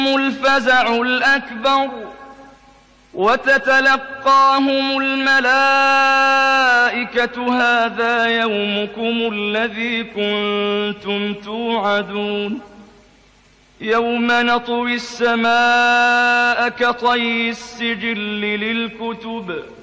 الفزع الأكبر وتتلقاهم الملائكة هذا يومكم الذي كنتم توعدون يوم نطوي السماء كطي السجل للكتب